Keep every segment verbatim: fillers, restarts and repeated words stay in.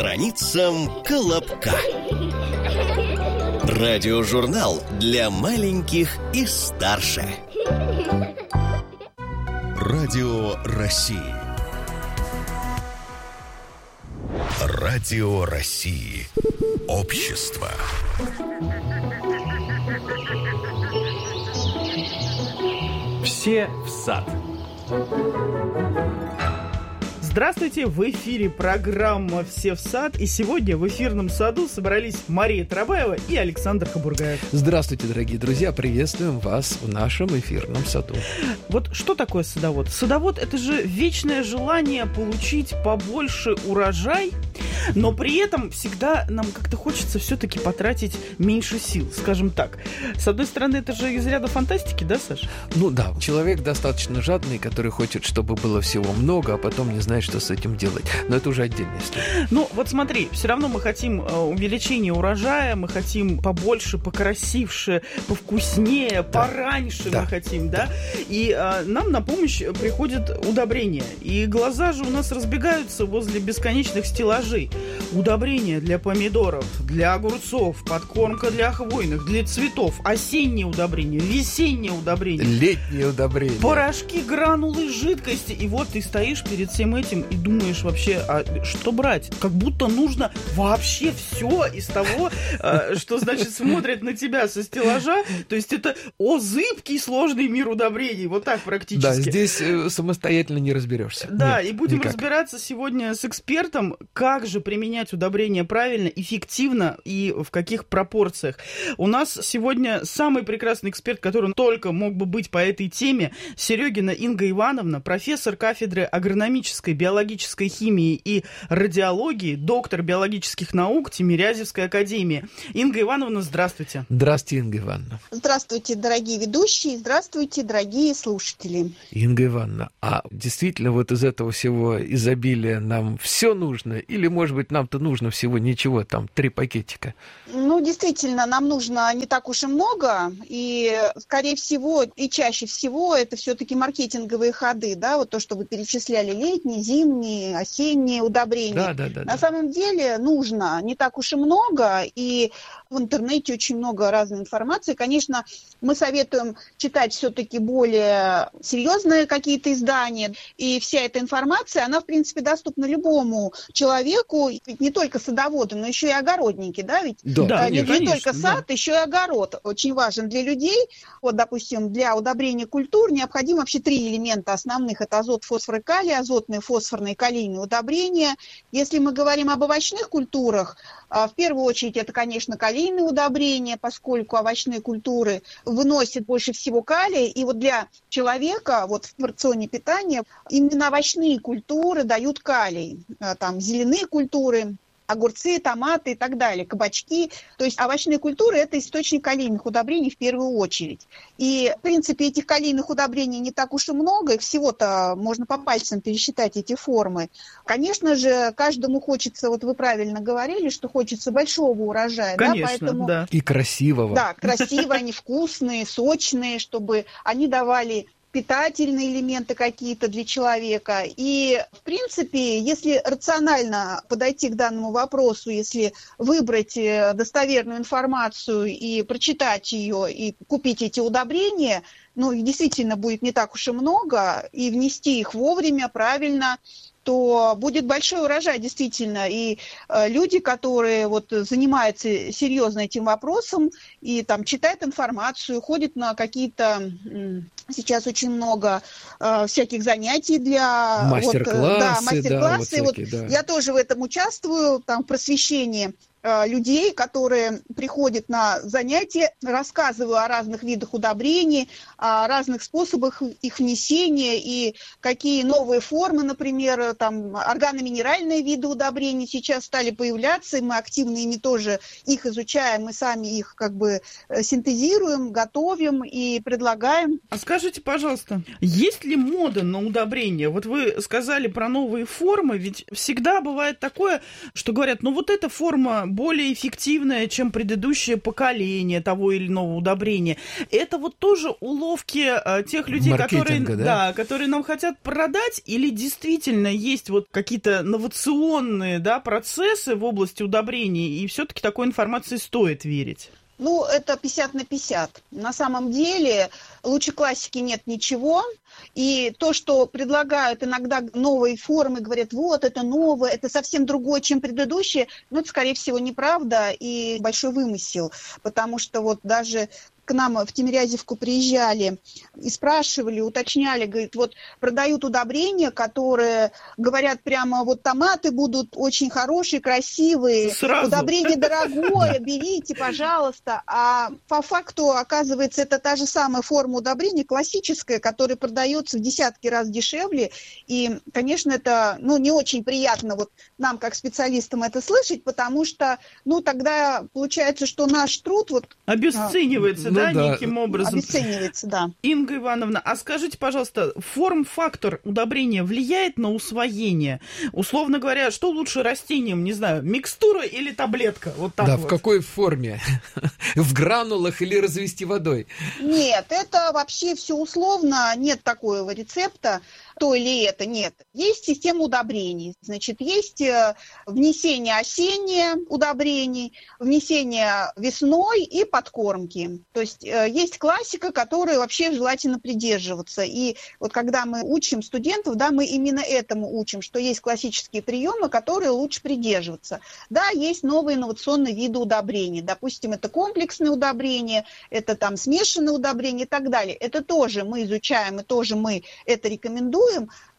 Страницам Колобка. Радиожурнал для маленьких и старше. Радио России. Радио России. Общество. Все в сад. Здравствуйте, в эфире программа «Все в сад», и сегодня в эфирном саду собрались Мария Тарабаева и Александр Хабургаев. Здравствуйте, дорогие друзья, приветствуем вас в нашем эфирном саду. Вот что такое садовод? Садовод – это же вечное желание получить побольше урожай, но при этом всегда нам как-то хочется все-таки потратить меньше сил, скажем так. С одной стороны, это же из ряда фантастики, да, Саш? Ну да, человек достаточно жадный, который хочет, чтобы было всего много, а потом не знает, что с этим делать. Но это уже отдельная история. Ну, вот смотри, все равно мы хотим э, увеличения урожая, мы хотим побольше, покрасивше, повкуснее, да. пораньше да. мы хотим, да? И э, нам на помощь приходят удобрения. И глаза же у нас разбегаются возле бесконечных стеллажей. Удобрения для помидоров, для огурцов, подкормка для хвойных, для цветов, осенние удобрения, весенние удобрения, летние удобрения, порошки, гранулы, жидкости. И вот ты стоишь перед всем этим и думаешь вообще, а что брать? Как будто нужно вообще все из того, что, значит, смотрят на тебя со стеллажа. То есть это о зыбкий сложный мир удобрений. Вот так практически. Да, здесь самостоятельно не разберешься. Да, Нет, и будем никак. разбираться сегодня с экспертом, как же применять удобрения правильно, эффективно и в каких пропорциях. У нас сегодня самый прекрасный эксперт, который только мог бы быть по этой теме, Серегина Инга Ивановна, профессор кафедры агрономической, биологической химии и радиологии, доктор биологических наук Тимирязевской академии. Инга Ивановна, здравствуйте. Здравствуйте, Инга Ивановна. Здравствуйте, дорогие ведущие, здравствуйте, дорогие слушатели. Инга Ивановна, а действительно вот из этого всего изобилия нам все нужно? Или, может быть, нам-то нужно всего ничего, там, три пакетика? Ну, действительно, нам нужно не так уж и много, и, скорее всего, и чаще всего это все-таки маркетинговые ходы, да, вот то, что вы перечисляли, летние, зимние, осенние удобрения. Да, да, да. На да. самом деле нужно не так уж и много, и в интернете очень много разной информации. Конечно, мы советуем читать все-таки более серьезные какие-то издания, и вся эта информация, она, в принципе, доступна любому человеку, ведь не только садоводы, но еще и огородники, да, ведь да, да, не, конечно, не только сад, да. еще и огород очень важен для людей. Вот, допустим, для удобрения культур необходимо вообще три элемента основных. Это азот, фосфор и калий, азотные, фосфорные, калийные удобрения. Если мы говорим об овощных культурах, в первую очередь это, конечно, калийные удобрения, поскольку овощные культуры выносят больше всего калия. И вот для человека вот в рационе питания именно овощные культуры дают калий. Там зеленые культуры, огурцы, томаты и так далее, кабачки. То есть овощные культуры – это источник калийных удобрений в первую очередь. И, в принципе, этих калийных удобрений не так уж и много, их всего-то можно по пальцам пересчитать, эти формы. Конечно же, каждому хочется, вот вы правильно говорили, что хочется большого урожая. Конечно, да, поэтому, да. И красивого. Да, красивые, они вкусные, сочные, чтобы они давали питательные элементы какие-то для человека. И, в принципе, если рационально подойти к данному вопросу, если выбрать достоверную информацию и прочитать ее, и купить эти удобрения, ну, их действительно будет не так уж и много, и внести их вовремя, правильно, то будет большой урожай, действительно. И э, люди, которые вот занимаются серьезно этим вопросом и там читают информацию, ходят на какие-то... М- сейчас очень много э, всяких занятий для... Мастер-классы, вот, да, мастер-классы. Да, вот вот всякие, да. Я тоже в этом участвую, там, в просвещении людей, которые приходят на занятия, рассказываю о разных видах удобрений, о разных способах их внесения и какие новые формы, например, там органоминеральные виды удобрений сейчас стали появляться, и мы активно ими тоже их изучаем, мы сами их как бы синтезируем, готовим и предлагаем. А скажите, пожалуйста, есть ли мода на удобрения? Вот вы сказали про новые формы, ведь всегда бывает такое, что говорят, ну вот эта форма более эффективное, чем предыдущее поколение того или иного удобрения. Это вот тоже уловки а, тех людей, которые, да? Да, которые нам хотят продать, или действительно есть вот какие-то инновационные, да, процессы в области удобрений, и все-таки такой информации стоит верить? Ну, это пятьдесят на пятьдесят. На самом деле лучше классики нет ничего. И то, что предлагают иногда новые формы, говорят, вот, это новое, это совсем другое, чем предыдущее, но это, скорее всего, неправда и большой вымысел. Потому что вот даже к нам в Тимирязевку приезжали и спрашивали, уточняли, говорит, вот продают удобрения, которые говорят прямо, вот томаты будут очень хорошие, красивые, Сразу. Удобрение дорогое, берите, пожалуйста. А по факту, оказывается, это та же самая форма удобрения, классическая, которая продается в десятки раз дешевле. И, конечно, это, ну, не очень приятно вот нам, как специалистам, это слышать, потому что, ну, тогда получается, что наш труд вот обесценивается, Ну, да, да, неким образом. Обесценивается, да. Инга Ивановна, а скажите, пожалуйста, форм-фактор удобрения влияет на усвоение? Условно говоря, что лучше растениям, не знаю, микстура или таблетка? Вот так да, вот. В какой форме? В гранулах или развести водой? Нет, это вообще все условно, нет такого рецепта, то или это, нет. Есть система удобрений, значит, есть внесение осеннее удобрений, внесение весной и подкормки. То есть есть классика, которой вообще желательно придерживаться. И вот когда мы учим студентов, да, мы именно этому учим, что есть классические приемы, которые лучше придерживаться. Да, есть новые инновационные виды удобрений. Допустим, это комплексные удобрения, это там смешанные удобрения и так далее. Это тоже мы изучаем и тоже мы это рекомендуем,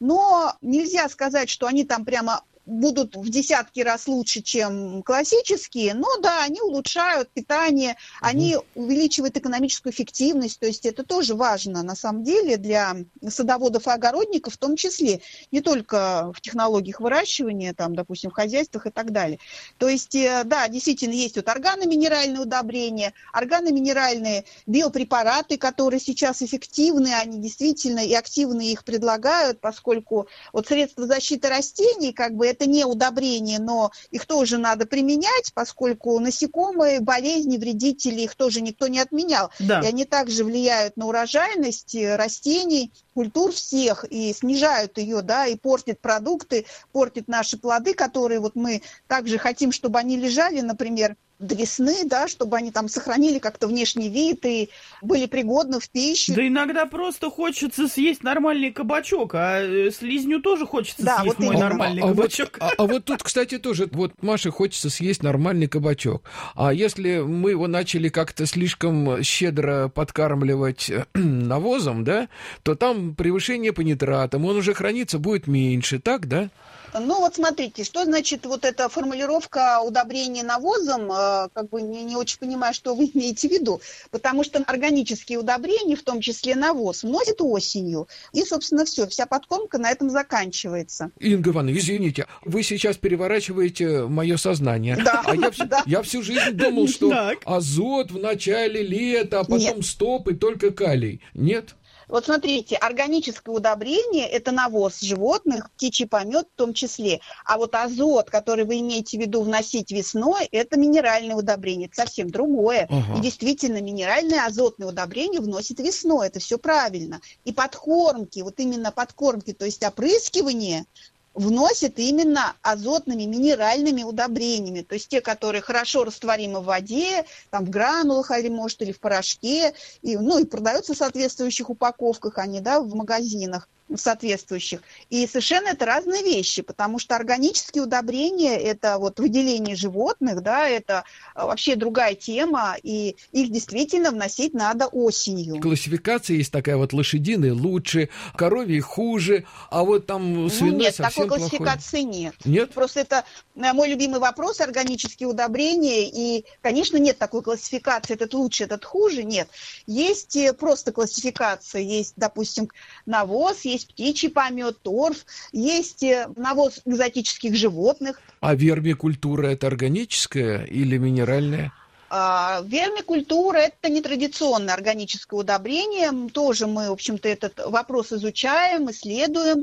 но нельзя сказать, что они там прямо будут в десятки раз лучше, чем классические, но да, они улучшают питание, они увеличивают экономическую эффективность, то есть это тоже важно на самом деле для садоводов и огородников в том числе, не только в технологиях выращивания, там, допустим, в хозяйствах и так далее. То есть, да, действительно есть вот органоминеральные удобрения, органоминеральные биопрепараты, которые сейчас эффективны, они действительно и активно их предлагают, поскольку вот средства защиты растений, как бы это не удобрения, но их тоже надо применять, поскольку насекомые, болезни, вредители, их тоже никто не отменял. Да. И они также влияют на урожайность растений, культур всех, и снижают ее, да, и портят продукты, портят наши плоды, которые вот мы также хотим, чтобы они лежали, например, до весны, да, чтобы они там сохранили как-то внешний вид и были пригодны в пищу. Да иногда просто хочется съесть нормальный кабачок, а слизню тоже хочется да, съесть вот мой именно. нормальный а, кабачок. А, а вот тут, кстати, тоже, вот Маше хочется съесть нормальный кабачок. А если мы его начали как-то слишком щедро подкармливать навозом, да, то там превышение по нитратам, он уже храниться будет меньше, так, да? Ну вот смотрите, что значит вот эта формулировка удобрения навозом, э, как бы не, не очень понимаю, что вы имеете в виду, потому что органические удобрения, в том числе навоз, вносят осенью, и, собственно, все, вся подкормка на этом заканчивается. Инга Ивановна, извините, вы сейчас переворачиваете мое сознание, да, а я, всю, да. я всю жизнь думал, что так. азот в начале лета, а потом Нет. стоп и только калий. Нет? Вот смотрите, органическое удобрение – это навоз животных, птичий помет в том числе. А вот азот, который вы имеете в виду вносить весной, это минеральное удобрение, это совсем другое. Ага. И действительно, минеральное азотное удобрение вносит весной, это все правильно. И подкормки, вот именно подкормки, то есть опрыскивание, вносят именно азотными, минеральными удобрениями, то есть те, которые хорошо растворимы в воде, там в гранулах, или может, или в порошке, и, ну, и продаются в соответствующих упаковках, они, да, в магазинах соответствующих. И совершенно это разные вещи, потому что органические удобрения – это вот выделение животных, да, это вообще другая тема, и их действительно вносить надо осенью. Классификация есть такая вот: лошадиный лучше, коровий хуже, а вот там свиной ну, нет, совсем такой плохой. классификации нет. Нет? Просто это мой любимый вопрос, органические удобрения, и, конечно, нет такой классификации, этот лучше, этот хуже, нет. Есть просто классификация, есть, допустим, навоз, есть птичий помет, торф, есть навоз экзотических животных. А вермикультура – это органическая или минеральная? Вермикультура – это нетрадиционное органическое удобрение. Тоже мы, в общем-то, этот вопрос изучаем, исследуем.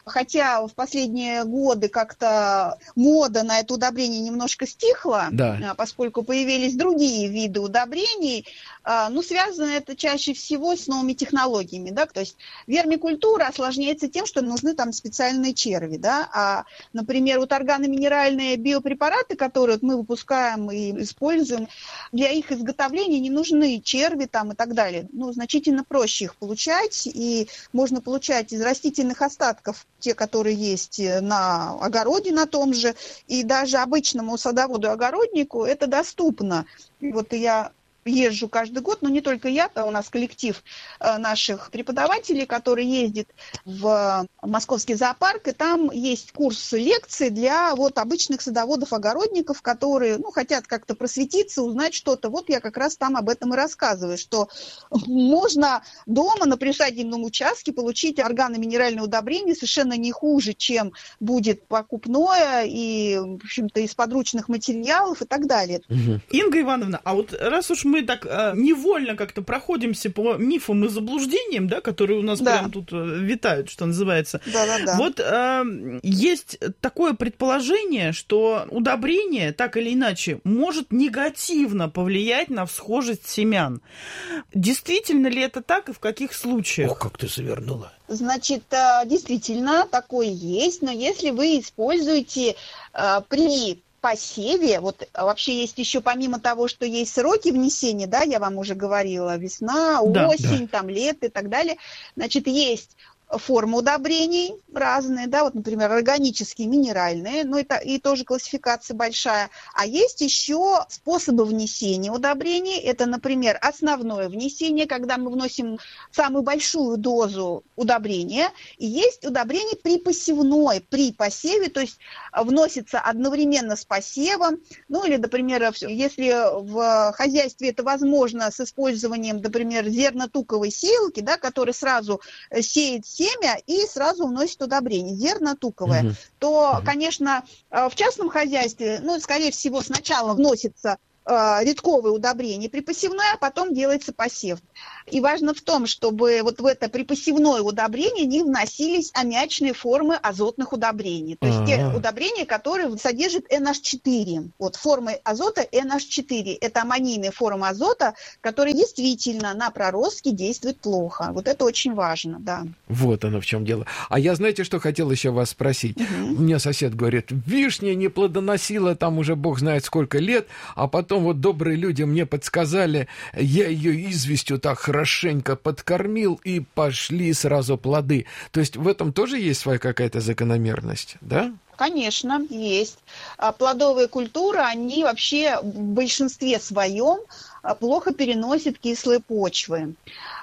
Хотя в последние годы как-то мода на это удобрение немножко стихла, да. Поскольку появились другие виды удобрений. Ну, связано это чаще всего с новыми технологиями, да, то есть вермикультура осложняется тем, что нужны там специальные черви, да, а, например, вот органоминеральные биопрепараты, которые вот мы выпускаем и используем, для их изготовления не нужны черви там и так далее, ну, значительно проще их получать, и можно получать из растительных остатков те, которые есть на огороде на том же, и даже обычному садоводу-огороднику это доступно. Вот я езжу каждый год, но не только я, а у нас коллектив наших преподавателей, который ездит в Московский зоопарк, и там есть курс лекций для вот обычных садоводов-огородников, которые, ну, хотят как-то просветиться, узнать что-то. Вот я как раз там об этом и рассказываю, что можно дома на приусадебном участке получить органоминеральное удобрение совершенно не хуже, чем будет покупное и, в общем-то, из подручных материалов и так далее. Угу. Инга Ивановна, а вот раз уж мы так э, невольно как-то проходимся по мифам и заблуждениям, да, которые у нас да. прям тут э, витают, что называется. Да-да-да. Вот э, есть такое предположение, что удобрение, так или иначе, может негативно повлиять на всхожесть семян. Действительно ли это так и в каких случаях? Ох, как ты завернула. Значит, действительно, такое есть, но если вы используете э, при посеве, вот вообще есть еще, помимо того, что есть сроки внесения, да, я вам уже говорила, весна, да, осень, да. там, лето и так далее, значит, есть формы удобрений разные, да, вот, например, органические, минеральные, ну, это и тоже классификация большая. А есть еще способы внесения удобрений. Это, например, основное внесение, когда мы вносим самую большую дозу удобрения. И есть удобрение припосевной, при посеве, то есть вносится одновременно с посевом. Ну, или, например, если в хозяйстве это возможно с использованием, например, зернотуковой сеялки, да, которая сразу сеет семя и сразу вносит удобрение, зернотуковое, угу. то, конечно, в частном хозяйстве, ну, скорее всего, сначала вносится редковое удобрение припосевное, а потом делается посев. И важно в том, чтобы вот в это припосевное удобрение не вносились аммиачные формы азотных удобрений. То есть А-а-а. те удобрения, которые содержат эн аш четыре. Вот формы азота эн аш четыре. Это аммонийные формы азота, которые действительно на проростки действуют плохо. Вот это очень важно, да. Вот оно в чем дело. А я, знаете, что хотел еще вас спросить? Угу. Мне сосед говорит, вишня не плодоносила там уже бог знает сколько лет, а потом вот добрые люди мне подсказали, я ее известью так хорошенько подкормил, и пошли сразу плоды. То есть в этом тоже есть своя какая-то закономерность, да? Конечно, есть. Плодовые культуры, они вообще в большинстве своем плохо переносят кислые почвы.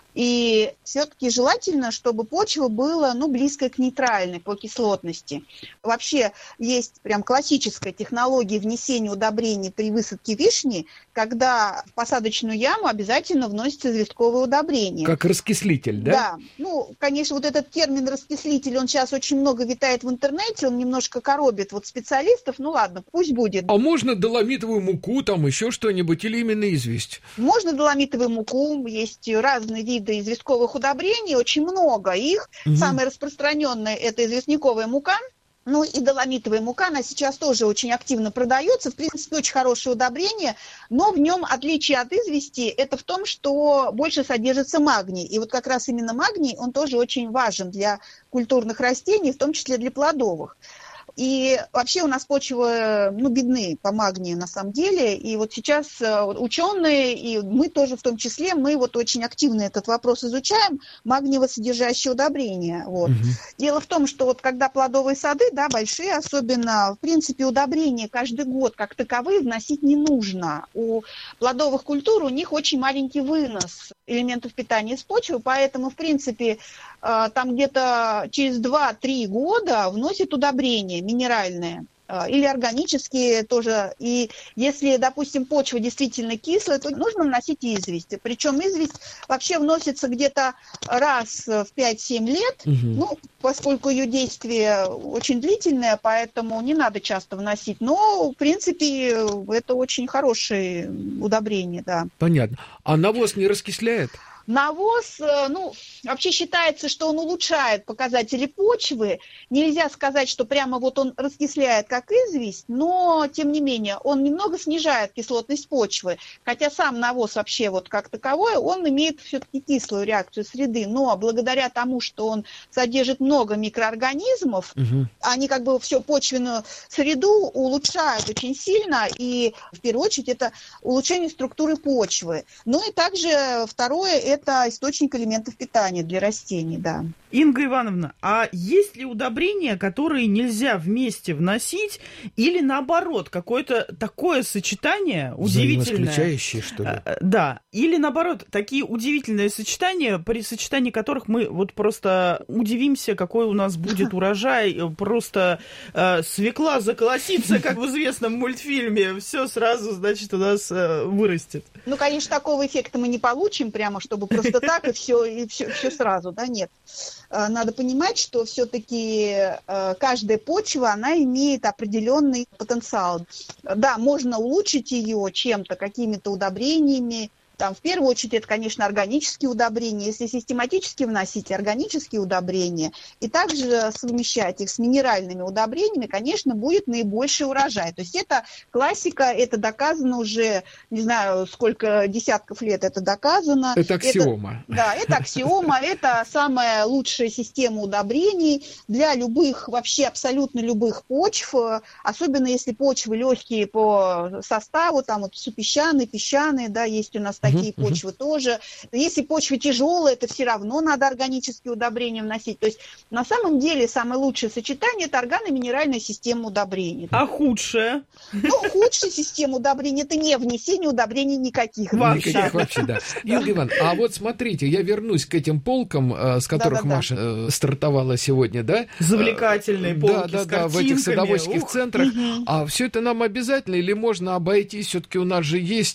И все-таки желательно, чтобы почва была, ну, близкая к нейтральной по кислотности. Вообще есть прям классическая технология внесения удобрений при высадке вишни, когда в посадочную яму обязательно вносится известковое удобрение. Как раскислитель, да? Да. Ну, конечно, вот этот термин раскислитель, он сейчас очень много витает в интернете, он немножко коробит вот специалистов. Ну ладно, пусть будет. А можно доломитовую муку, там еще что-нибудь, или именно известь? Можно доломитовую муку, есть разные виды известковых удобрений, очень много их. Угу. Самое распространенное – это известняковая мука. Ну и доломитовая мука, она сейчас тоже очень активно продается. В принципе, очень хорошее удобрение, но в нем отличие от извести – это в том, что больше содержится магний. И вот как раз именно магний, он тоже очень важен для культурных растений, в том числе для плодовых. И вообще у нас почвы, ну, бедны по магнию на самом деле. И вот сейчас ученые, и мы тоже в том числе, мы вот очень активно этот вопрос изучаем, магниево-содержащие удобрения. Вот. Угу. Дело в том, что вот когда плодовые сады, да, большие, особенно, в принципе, удобрения каждый год как таковые вносить не нужно. У плодовых культур у них очень маленький вынос элементов питания из почвы, поэтому, в принципе, там где-то через два-три года вносят удобрения минеральные или органические тоже. И если, допустим, почва действительно кислая, то нужно вносить известь. Причем известь вообще вносится где-то раз в пять-семь лет, угу. ну, поскольку ее действие очень длительное, поэтому не надо часто вносить. Но, в принципе, это очень хорошее удобрение, да. Понятно. А навоз не раскисляет? Навоз, ну, вообще считается, что он улучшает показатели почвы. Нельзя сказать, что прямо вот он раскисляет как известь, но, тем не менее, он немного снижает кислотность почвы. Хотя сам навоз вообще вот как таковой, он имеет все-таки кислую реакцию среды. Но благодаря тому, что он содержит много микроорганизмов, угу. они как бы всю почвенную среду улучшают очень сильно. И, в первую очередь, это улучшение структуры почвы. Ну и также второе, это это источник элементов питания для растений, да. Инга Ивановна, а есть ли удобрения, которые нельзя вместе вносить, или наоборот, какое-то такое сочетание удивительное? Взаимоисключающие, что ли? Да, или наоборот, такие удивительные сочетания, при сочетании которых мы вот просто удивимся, какой у нас будет урожай, просто э, свекла заколосится, как в известном мультфильме, все сразу, значит, у нас э, вырастет. Ну, конечно, такого эффекта мы не получим прямо, чтобы просто так и все, и все, все сразу, да, нет. Надо понимать, что все-таки каждая почва, она имеет определенный потенциал. Да, можно улучшить ее чем-то, какими-то удобрениями. Там, в первую очередь, это, конечно, органические удобрения. Если систематически вносить органические удобрения и также совмещать их с минеральными удобрениями, конечно, будет наибольший урожай. То есть это классика, это доказано уже, не знаю, сколько десятков лет это доказано. Это аксиома. Это, да, это аксиома, это самая лучшая система удобрений для любых, вообще абсолютно любых почв, особенно если почвы легкие по составу, там вот супесчаные, песчаные, да, есть у нас такие. Такие uh-huh, почвы uh-huh. тоже. Если почва тяжелая, это все равно надо органические удобрения вносить. То есть на самом деле самое лучшее сочетание – это органо-минеральная система удобрений. А худшее? Ну, худшая система удобрений – это не внесение удобрений никаких. Вообще. Никаких вообще, да. Инга Ивановна, а вот смотрите, я вернусь к этим полкам, с которых Да-да-да. Маша стартовала сегодня, да? Завлекательные полки да, с да, да, в этих садоводческих Ух. центрах. Uh-huh. А все это нам обязательно или можно обойтись? Все-таки у нас же есть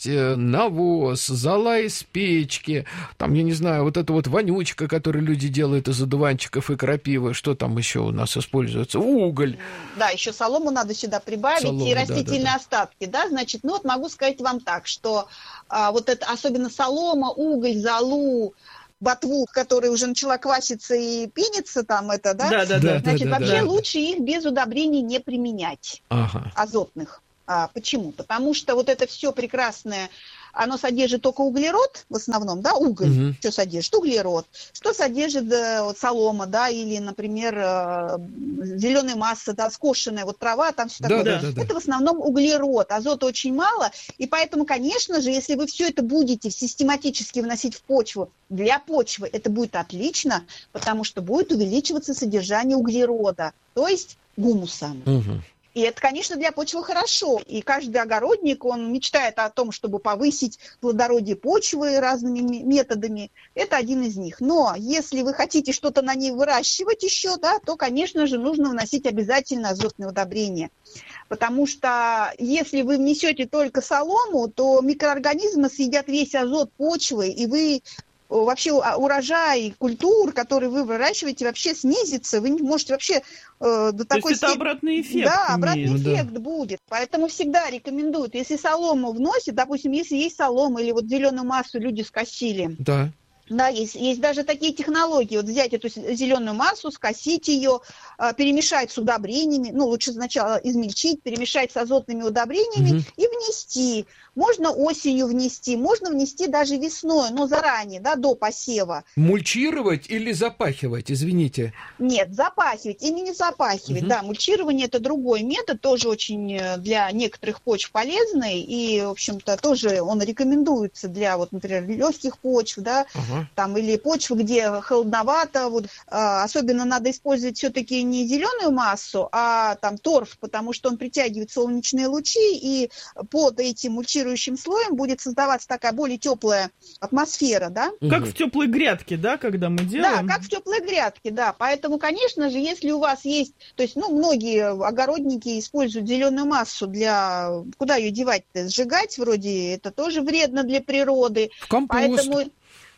навоз, зола из печки, там, я не знаю, вот эта вот вонючка, которую люди делают из одуванчиков и крапивы, что там еще у нас используется? Уголь. Да, еще солому надо сюда прибавить, солому, и растительные да, да, да. остатки, да, значит, ну вот могу сказать вам так, что а, вот это, особенно солома, уголь, золу, ботву, которая уже начала кваситься и пениться там это, да, да, да, да значит, да, вообще да. лучше их без удобрений не применять, ага. азотных. А, почему? Потому что вот это все прекрасное, оно содержит только углерод, в основном, да, уголь, uh-huh. что содержит? Углерод. Что содержит э, вот, солома, да, или, например, э, зеленая масса, да, скошенная вот трава, там все такое. Да, да, да, это в основном углерод, азота очень мало, и поэтому, конечно же, если вы все это будете систематически вносить в почву, для почвы это будет отлично, потому что будет увеличиваться содержание углерода, то есть гумуса. Uh-huh. И это, конечно, для почвы хорошо. И каждый огородник, он мечтает о том, чтобы повысить плодородие почвы разными методами. Это один из них. Но если вы хотите что-то на ней выращивать еще, да, то, конечно же, нужно вносить обязательно азотные удобрения. Потому что если вы внесете только солому, то микроорганизмы съедят весь азот почвы, и вы... вообще урожай культур, которые вы выращиваете, вообще снизится. Вы не можете вообще э, до То такой есть это степени... обратный эффект. Да, обратный имеет. эффект да. будет. Поэтому всегда рекомендуют, если солому вносят, допустим, если есть солома или вот зеленую массу люди скосили. Да. Да, есть, есть даже такие технологии. Вот взять эту зеленую массу, скосить ее, перемешать с удобрениями, ну, лучше сначала измельчить, перемешать с азотными удобрениями угу. и внести. Можно осенью внести, можно внести даже весной, но заранее, да, до посева. Мульчировать или запахивать, извините? Нет, запахивать, именно запахивать, угу. да. Мульчирование – это другой метод, тоже очень для некоторых почв полезный, и, в общем-то, тоже он рекомендуется для, вот, например, легких почв, да, угу. там, или почвы, где холодновато, вот, а, особенно надо использовать все-таки не зеленую массу, а там торф, потому что он притягивает солнечные лучи, и под этим мульчированием слоем будет создаваться такая более теплая атмосфера, да? Как угу. в теплой грядке, да, когда мы делаем? Да, как в теплой грядке, да. Поэтому, конечно же, если у вас есть, то есть, ну, многие огородники используют зеленую массу для, куда ее девать-то, сжигать вроде, это тоже вредно для природы. В компост. Поэтому...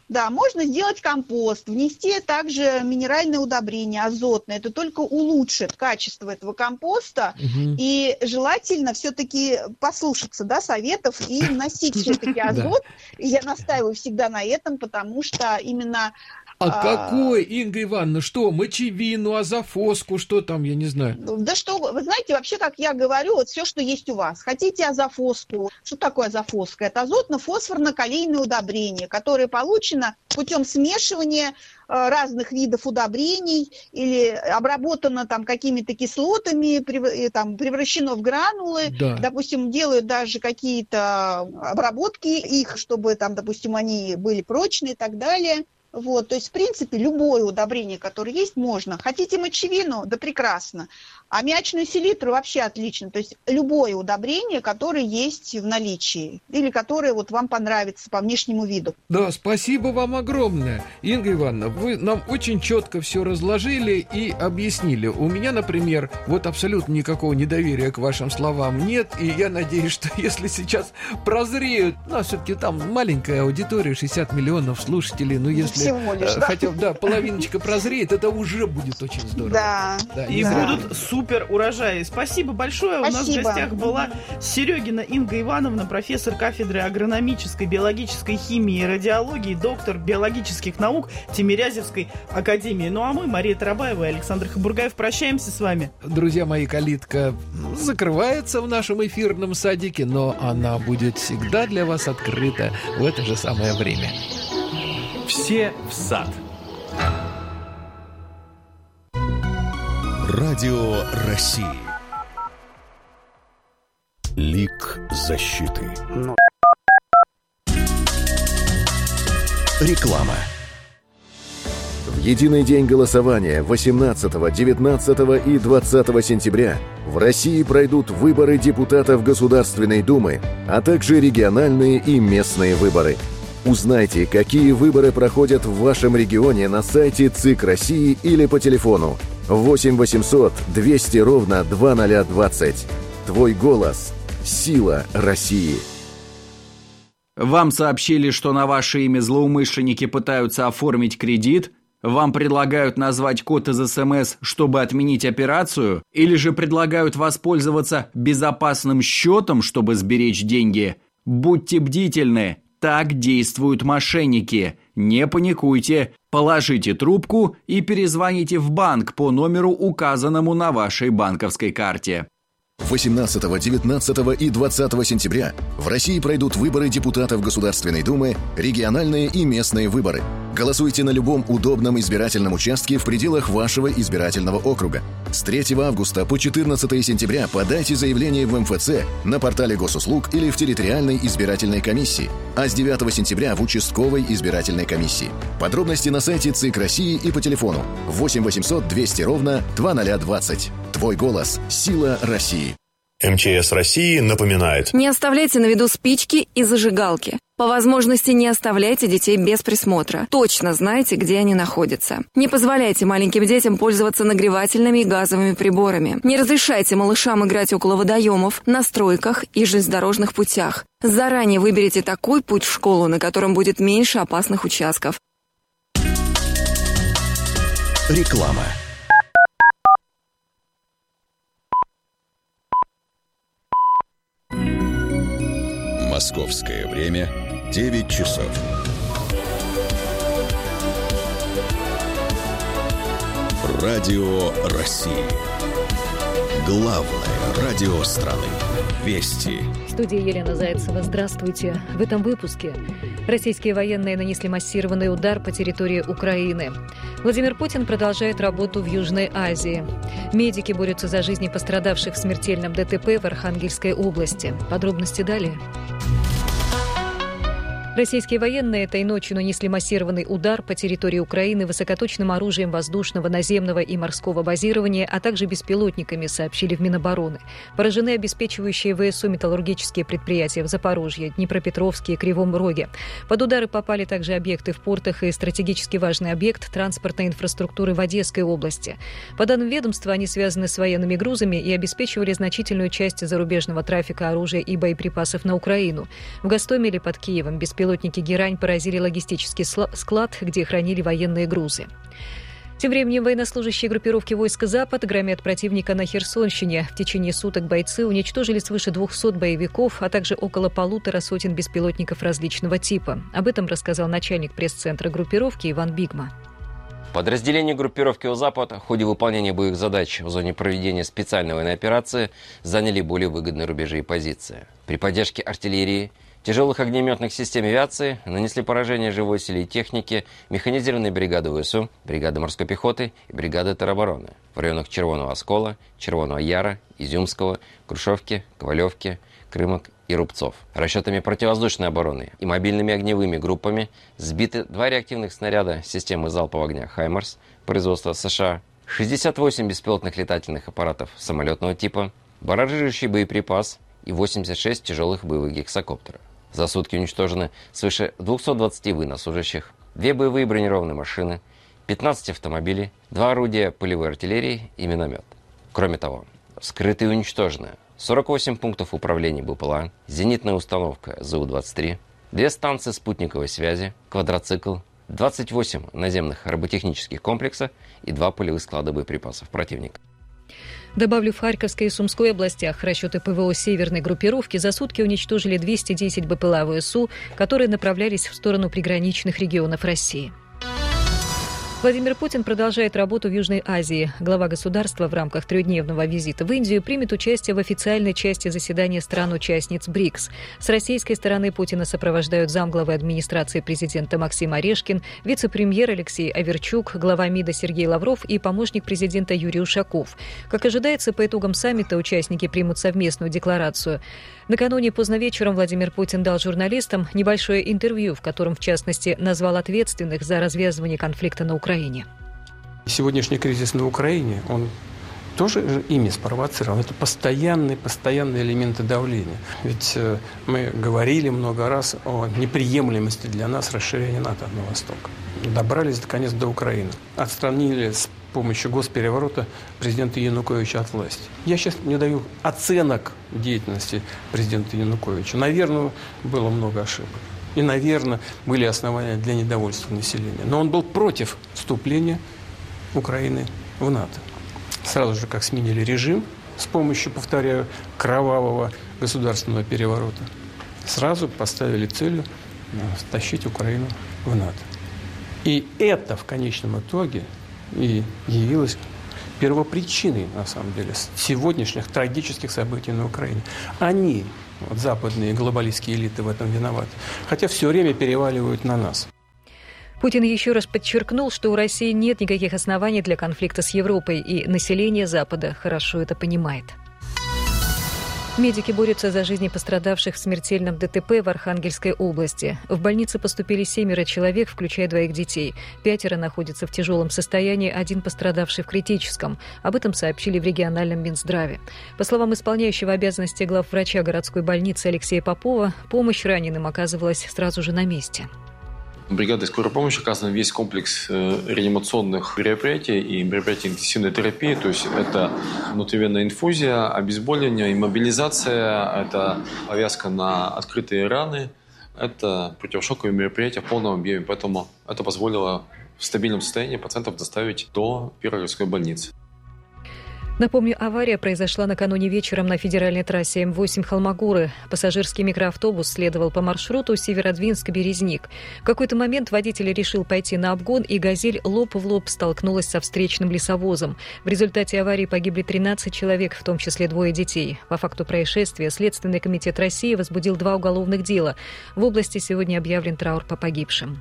Да, можно сделать компост, внести также минеральное удобрение, азотное. Это только улучшит качество этого компоста. Угу. И желательно все-таки послушаться, да, советов и вносить все-таки азот. И я настаиваю всегда на этом, потому что именно... А, а какой, Инга Ивановна, что, мочевину, азофоску, что там, я не знаю? Да что, вы знаете, вообще, как я говорю, вот все, что есть у вас. Хотите азофоску? Что такое азофоска? Это азотно-фосфорно-калийное удобрение, которое получено путем смешивания разных видов удобрений или обработано там какими-то кислотами, там, превращено в гранулы. Да. Допустим, делают даже какие-то обработки их, чтобы там, допустим, они были прочные и так далее. Вот, то есть, в принципе, любое удобрение, которое есть, можно. Хотите мочевину? Да прекрасно. Аммиачную селитру вообще отлично. То есть, любое удобрение, которое есть в наличии. Или которое вот вам понравится по внешнему виду. Да, спасибо вам огромное. Инга Ивановна, вы нам очень четко все разложили и объяснили. У меня, например, вот абсолютно никакого недоверия к вашим словам нет. И я надеюсь, что если сейчас прозреют, у нас все-таки там маленькая аудитория, шестьдесят миллионов слушателей, ну если... Всего лишь, да. Хотя да, половиночка прозреет, это уже будет очень здорово. Да. да и да. будут супер урожаи. Спасибо большое. Спасибо. У нас в гостях была Серегина Инга Ивановна, профессор кафедры агрономической, биологической химии и радиологии, доктор биологических наук Тимирязевской академии. Ну а мы, Мария Тарабаева и Александр Хабургаев, прощаемся с вами. Друзья мои, калитка закрывается в нашем эфирном садике, но она будет всегда для вас открыта в это же самое время. Все в сад. Радио России. Лик защиты. Но... Реклама. В единый день голосования восемнадцатого, девятнадцатого и двадцатого сентября в России пройдут выборы депутатов Государственной Думы, а также региональные и местные выборы. Узнайте, какие выборы проходят в вашем регионе на сайте ЦИК России или по телефону восемь восемьсот двести ровно двадцать двадцать. Твой голос – сила России. Вам сообщили, что на ваше имя злоумышленники пытаются оформить кредит? Вам предлагают назвать код из эс эм эс, чтобы отменить операцию? Или же предлагают воспользоваться безопасным счетом, чтобы сберечь деньги? Будьте бдительны. Так действуют мошенники. Не паникуйте. Положите трубку и перезвоните в банк по номеру, указанному на вашей банковской карте. восемнадцатого, девятнадцатого и двадцатого сентября в России пройдут выборы депутатов Государственной Думы, региональные и местные выборы. Голосуйте на любом удобном избирательном участке в пределах вашего избирательного округа. С третьего августа по четырнадцатое сентября подайте заявление в эм эф цэ на портале госуслуг или в территориальной избирательной комиссии, а с девятого сентября в участковой избирательной комиссии. Подробности на сайте ЦИК России и по телефону восемь восемьсот двести ровно двадцать двадцать. Твой голос – сила России. эм че эс России напоминает: не оставляйте на виду спички и зажигалки. По возможности не оставляйте детей без присмотра. Точно знайте, где они находятся. Не позволяйте маленьким детям пользоваться нагревательными и газовыми приборами. Не разрешайте малышам играть около водоемов, на стройках и железнодорожных путях. Заранее выберите такой путь в школу, на котором будет меньше опасных участков. Реклама. Московское время девять часов. Радио России. Главное радио страны. Вести. В студии Елена Зайцева. Здравствуйте. В этом выпуске российские военные нанесли массированный удар по территории Украины. Владимир Путин продолжает работу в Южной Азии. Медики борются за жизни пострадавших в смертельном дэ тэ пэ в Архангельской области. Подробности далее. Российские военные этой ночью нанесли массированный удар по территории Украины высокоточным оружием воздушного, наземного и морского базирования, а также беспилотниками, сообщили в Минобороны. Поражены обеспечивающие вэ эс у металлургические предприятия в Запорожье, Днепропетровске и Кривом Роге. Под удары попали также объекты в портах и стратегически важный объект транспортной инфраструктуры в Одесской области. По данным ведомства, они связаны с военными грузами и обеспечивали значительную часть зарубежного трафика оружия и боеприпасов на Украину. В Гостомеле под Киевом беспилотники беспилотники «Герань» поразили логистический склад, где хранили военные грузы. Тем временем военнослужащие группировки войск «Запад» громят противника на Херсонщине. В течение суток бойцы уничтожили свыше двухсот боевиков, а также около полутора сотен беспилотников различного типа. Об этом рассказал начальник пресс-центра группировки Иван Бигма. Подразделения группировки «Запад» в ходе выполнения боевых задач в зоне проведения специальной военной операции заняли более выгодные рубежи и позиции. При поддержке артиллерии, тяжелых огнеметных систем авиации нанесли поражение живой силе и технике механизированные бригады ВСУ, бригады морской пехоты и бригады теробороны в районах Червоного Оскола, Червоного Яра, Изюмского, Грушевки, Ковалевки, Крымок и Рубцов. Расчетами противовоздушной обороны и мобильными огневыми группами сбиты два реактивных снаряда системы залпового огня «Хаймарс» производства США, шестьдесят восемь беспилотных летательных аппаратов самолетного типа, баражирующий боеприпас и восемьдесят шесть тяжелых боевых гексакоптеров. За сутки уничтожено свыше двухсот двадцати военнослужащих, две боевые бронированные машины, пятнадцать автомобилей, два орудия полевой артиллерии и миномет. Кроме того, вскрыты и уничтожены сорок восемь пунктов управления БПЛА, зенитная установка Зэ У двадцать три, две станции спутниковой связи, квадроцикл, двадцать восемь наземных роботехнических комплексов и два полевых склада боеприпасов противника. Добавлю, в Харьковской и Сумской областях расчеты ПВО Северной группировки за сутки уничтожили двести десять БПЛА ВСУ, которые направлялись в сторону приграничных регионов России. Владимир Путин продолжает работу в Южной Азии. Глава государства в рамках трехдневного визита в Индию примет участие в официальной части заседания стран-участниц БРИКС. С российской стороны Путина сопровождают замглавы администрации президента Максим Орешкин, вице-премьер Алексей Аверчук, глава МИДа Сергей Лавров и помощник президента Юрий Ушаков. Как ожидается, по итогам саммита участники примут совместную декларацию. Накануне поздно вечером Владимир Путин дал журналистам небольшое интервью, в котором, в частности, назвал ответственных за развязывание конфликта на Украине. Сегодняшний кризис на Украине, он тоже ими спровоцирован. Это постоянные, постоянные элементы давления. Ведь э, мы говорили много раз о неприемлемости для нас расширения НАТО на восток. Добрались, наконец, до Украины. Отстранили с помощью госпереворота президента Януковича от власти. Я сейчас не даю оценок деятельности президента Януковича. Наверное, было много ошибок. И, наверное, были основания для недовольства населения. Но он был против вступления Украины в НАТО. Сразу же, как сменили режим с помощью, повторяю, кровавого государственного переворота, сразу поставили целью втащить Украину в НАТО. И это в конечном итоге и явилось первопричиной, на самом деле, сегодняшних трагических событий на Украине. Они, вот, западные глобалистские элиты, в этом виноваты. Хотя все время переваливают на нас. Путин еще раз подчеркнул, что у России нет никаких оснований для конфликта с Европой, и население Запада хорошо это понимает. Медики борются за жизни пострадавших в смертельном ДТП в Архангельской области. В больнице поступили семеро человек, включая двоих детей. Пятеро находятся в тяжелом состоянии, один пострадавший в критическом. Об этом сообщили в региональном Минздраве. По словам исполняющего обязанности главврача городской больницы Алексея Попова, помощь раненым оказывалась сразу же на месте. Бригадой скорой помощи оказан весь комплекс э, реанимационных мероприятий и мероприятий интенсивной терапии. То есть это внутривенная инфузия, обезболивание, иммобилизация, это повязка на открытые раны, это противошоковые мероприятия в полном объеме. Поэтому это позволило в стабильном состоянии пациентов доставить до первой городской больницы. Напомню, авария произошла накануне вечером на федеральной трассе М восемь Холмогоры. Пассажирский микроавтобус следовал по маршруту Северодвинск-Березник. В какой-то момент водитель решил пойти на обгон, и «Газель» лоб в лоб столкнулась со встречным лесовозом. В результате аварии погибли тринадцать человек, в том числе двое детей. По факту происшествия Следственный комитет России возбудил два уголовных дела. В области сегодня объявлен траур по погибшим.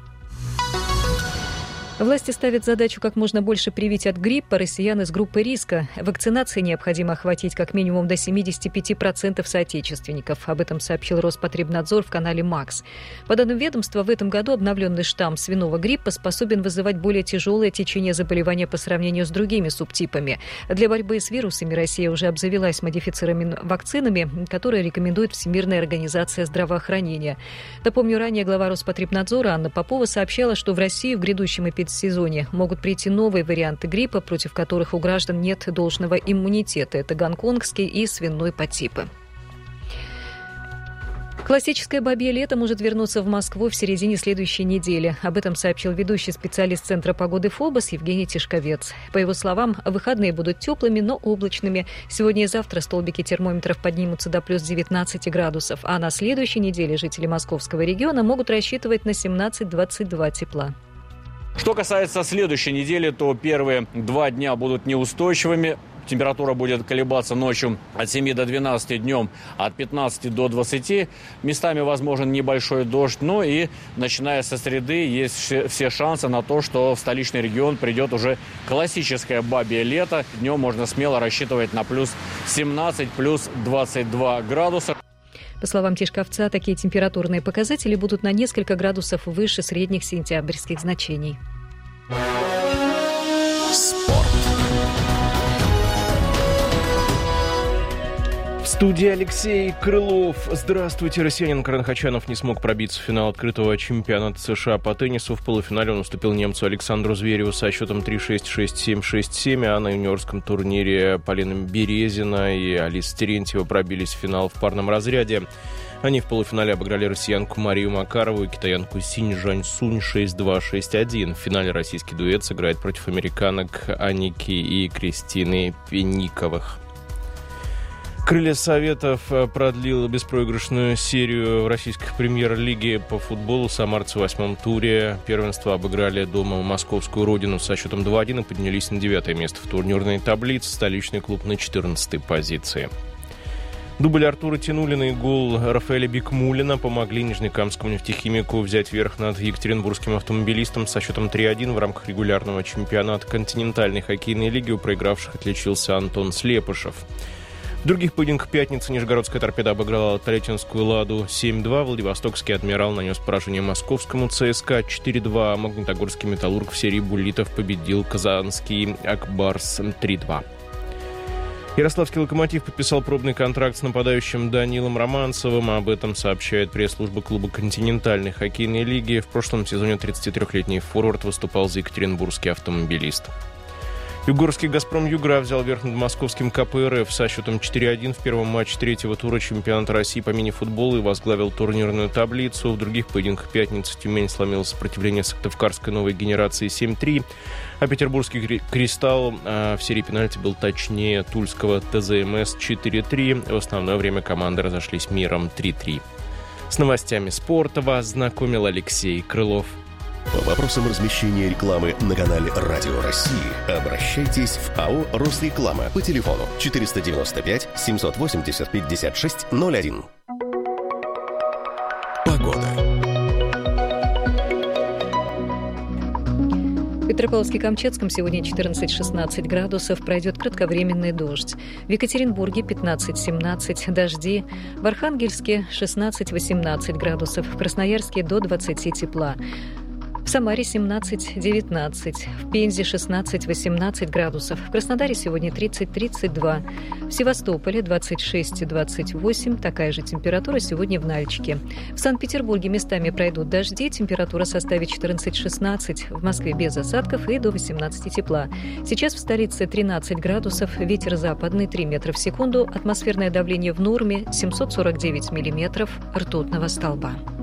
Власти ставят задачу как можно больше привить от гриппа россиян из группы риска. Вакцинацией необходимо охватить как минимум до семьдесят пять процентов соотечественников. Об этом сообщил Роспотребнадзор в канале «Макс». По данным ведомства, в этом году обновленный штамм свиного гриппа способен вызывать более тяжелое течение заболевания по сравнению с другими субтипами. Для борьбы с вирусами Россия уже обзавелась модифицированными вакцинами, которые рекомендует Всемирная организация здравоохранения. Напомню, ранее глава Роспотребнадзора Анна Попова сообщала, что в Россию в грядущем эпидемии сезоне могут прийти новые варианты гриппа, против которых у граждан нет должного иммунитета. Это гонконгский и свиной подтипы. Классическое бабье лето может вернуться в Москву в середине следующей недели. Об этом сообщил ведущий специалист Центра погоды ФОБОС Евгений Тишковец. По его словам, выходные будут теплыми, но облачными. Сегодня и завтра столбики термометров поднимутся до плюс девятнадцать градусов, а на следующей неделе жители московского региона могут рассчитывать на семнадцать-двадцать два тепла. Что касается следующей недели, то первые два дня будут неустойчивыми. Температура будет колебаться ночью от семи до двенадцати, днем от пятнадцати до двадцати. Местами возможен небольшой дождь. Ну и начиная со среды есть все шансы на то, что в столичный регион придет уже классическое бабье лето. Днем можно смело рассчитывать на плюс семнадцать, плюс двадцать два градуса. По словам Тишковца, такие температурные показатели будут на несколько градусов выше средних сентябрьских значений. В студии Алексей Крылов. Здравствуйте. Россиянин Карен Хачанов не смог пробиться в финал открытого чемпионата США по теннису. В полуфинале он уступил немцу Александру Звереву со счетом три-шесть, шесть-семь, шесть-семь. А на юниорском турнире Полина Березина и Алиса Терентьева пробились в финал в парном разряде. Они в полуфинале обыграли россиянку Марию Макарову и китаянку Синь Жань-Сунь шесть-два, шесть-один. В финале российский дуэт сыграет против американок Аники и Кристины Пенниковых. Крылья Советов продлил беспроигрышную серию в российской премьер-лиге по футболу. Самарцы в восьмом туре первенства обыграли дома московскую родину со счетом два-один и поднялись на девятое место в турнирной таблице. Столичный клуб на четырнадцатой позиции. Дубль Артура Тянулина и гол Рафаэля Бикмуллина помогли нижнекамскому нефтехимику взять верх над екатеринбургским автомобилистом со счетом три-один в рамках регулярного чемпионата континентальной хоккейной лиги. У проигравших отличился Антон Слепышев. В других поединках пятницы Нижегородская «Торпеда» обыграла Тольяттинскую «Ладу» семь-два. Владивостокский «Адмирал» нанес поражение московскому ЦСКА четыре-два. Магнитогорский «Металлург» в серии буллитов победил казанский «Акбарс» три-два. Ярославский «Локомотив» подписал пробный контракт с нападающим Данилом Романцевым. Об этом сообщает пресс-служба клуба континентальной хоккейной лиги. В прошлом сезоне тридцатитрёхлетний форвард выступал за екатеринбургский автомобилист. Югорский «Газпром Югра» взял верх над московским ка пэ эр эф со счетом четыре-один в первом матче третьего тура чемпионата России по мини-футболу и возглавил турнирную таблицу. В других поединках пятницы Тюмень сломила сопротивление Сыктывкарской новой генерации семь-три, а петербургский «Кристалл» а, в серии пенальти был точнее тульского тэ зэ эм эс четыре-три. В основное время команды разошлись миром три-три. С новостями спорта вас знакомил Алексей Крылов. По вопросам размещения рекламы на канале «Радио России» обращайтесь в АО «Росреклама» по телефону четыреста девяносто пять семьсот восемьдесят пятьдесят шесть ноль один. Погода. В Петропавловске-Камчатском сегодня четырнадцать-шестнадцать градусов, пройдет кратковременный дождь. В Екатеринбурге пятнадцать-семнадцать, дожди. В Архангельске шестнадцать-восемнадцать градусов, в Красноярске до двадцати тепла. В Самаре семнадцать-девятнадцать, в Пензе шестнадцать-восемнадцать градусов, в Краснодаре сегодня тридцать-тридцать два, в Севастополе двадцать шесть-двадцать восемь, такая же температура сегодня в Нальчике. В Санкт-Петербурге местами пройдут дожди, температура составит четырнадцать-шестнадцать, в Москве без осадков и до восемнадцати тепла. Сейчас в столице тринадцать градусов, ветер западный три метра в секунду, атмосферное давление в норме семьсот сорок девять миллиметров ртутного столба.